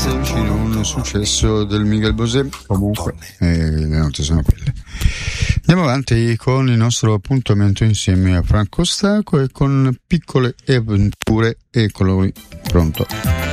vicino un successo del Miguel Bosé. Comunque le note sono quelle. Andiamo avanti con il nostro appuntamento insieme a Franco Stacco e con Piccole avventure. Eccolo qui, pronto.